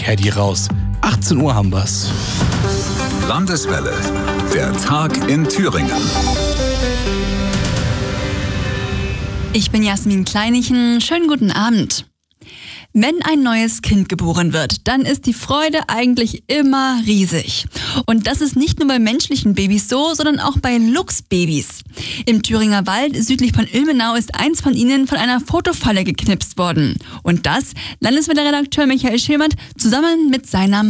Caddy raus. 18 Uhr haben wir's. Landeswelle, der Tag in Thüringen. Ich bin Jasmin Kleinichen. Schönen guten Abend. Wenn ein neues Kind geboren wird, dann ist die Freude eigentlich immer riesig. Und das ist nicht nur bei menschlichen Babys so, sondern auch bei Luchsbabys. Im Thüringer Wald südlich von Ilmenau ist eins von ihnen von einer Fotofalle geknipst worden. Und das Landeswelle-Redakteur Michael Schilmert zusammen mit seiner